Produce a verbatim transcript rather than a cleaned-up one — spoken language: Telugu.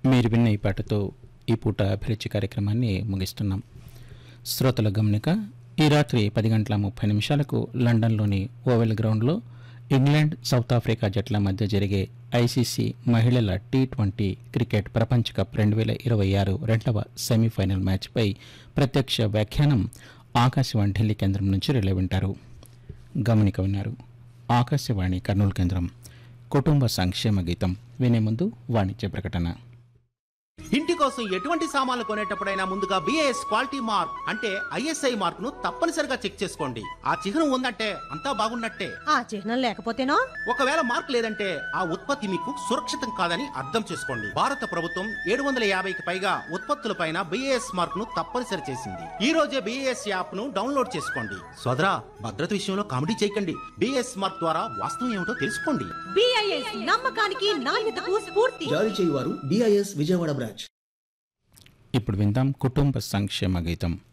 మీరు విన్న ఈ పాటతో ఈ పూట అభిరుచి కార్యక్రమాన్ని ముగిస్తున్నాం. శ్రోతల గమనిక, ఈ రాత్రి పది గంటల ముప్పై నిమిషాలకు లండన్లోని ఓవెల్ గ్రౌండ్లో ఇంగ్లాండ్ సౌత్ ఆఫ్రికా జట్ల మధ్య జరిగే ఐసీసీ మహిళల టీ ట్వంటీ క్రికెట్ ప్రపంచ కప్ రెండు వేల ఇరవై ఆరు రెండవ సెమీఫైనల్ మ్యాచ్పై ప్రత్యక్ష వ్యాఖ్యానం ఆకాశవాణి ఢిల్లీ కేంద్రం నుంచి రిలే వింటారు. గమనిక విన్నారు. ఆకాశవాణి కర్నూలు కేంద్రం. కుటుంబ సంక్షేమ గీతం వినే ముందు వాణిజ్య ప్రకటన. ఇంటి కోసం ఎటువంటి సామాన్లు కొనేటప్పుడైనా ముందుగా బిఐఎస్ క్వాలిటీ మార్క్ అంటే ఐఎస్ఐ మార్క్ ను తప్పనిసరిగా చెక్ చేసుకోండి. ఆ చిహ్నం ఉందంటే అంతా బాగున్నట్టే. ఆ చిహ్నం లేకపోతేనో ఒకవేళ మార్క్ లేదంటే ఆ ఉత్పత్తి మీకు సురక్షితం కాదని అర్థం చేసుకోండి. భారత ప్రభుత్వం ఏడు వందల యాభైకి పైగా ఉత్పత్తులపైన బిఐఎస్ మార్క్ ను తప్పనిసరి చేసింది. ఈ రోజే బిఐఎస్ యాప్ ను డౌన్లోడ్ చేసుకోండి. సోదరా, భద్రత విషయంలో కామెడీ చేయకండి. బిఐఎస్ మార్క్ ద్వారా వాస్తవం ఏమిటో తెలుసుకోండి. బిఐఎస్ నమ్మకానికి నాణ్యతకు స్ఫూర్తి. జారీ చేయువారు బిఐఎస్ విజయవాడ బ్రాంచ్. ఇప్పుడు విందాం కుటుంబ సంక్షేమ గీతం.